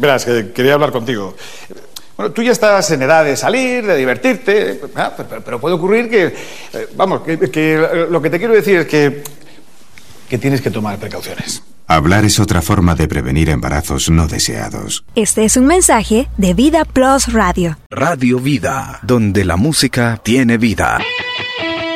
Verás, que quería hablar contigo. Bueno, tú ya estás en edad de salir, de divertirte, pero puede ocurrir que... que lo que te quiero decir es que tienes que tomar precauciones. Hablar es otra forma de prevenir embarazos no deseados. Este es un mensaje de Vida Plus Radio. Radio Vida, donde la música tiene vida.